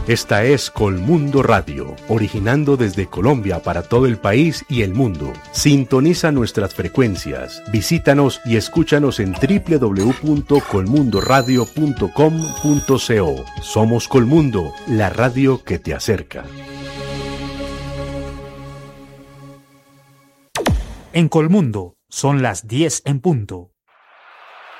Esta es Colmundo Radio, originando desde Colombia para todo el país y el mundo. Sintoniza nuestras frecuencias, visítanos y escúchanos en www.colmundoradio.com.co. Somos Colmundo, la radio que te acerca. En Colmundo son las 10 en punto.